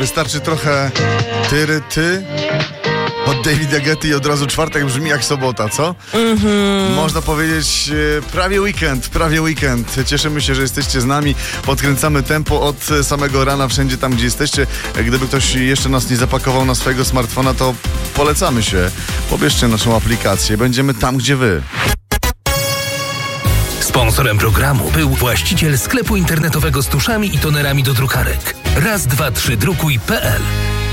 Wystarczy trochę ty od Davida Guetty i od razu czwartek brzmi jak sobota, co? Można powiedzieć prawie weekend. Cieszymy się, że jesteście z nami. Podkręcamy tempo od samego rana wszędzie tam, gdzie jesteście. Gdyby ktoś jeszcze nas nie zapakował na swojego smartfona, to polecamy się. Pobierzcie naszą aplikację. Będziemy tam, gdzie wy. Sponsorem programu był właściciel sklepu internetowego z tuszami i tonerami do drukarek. Raz, dwa, trzy drukuj.pl.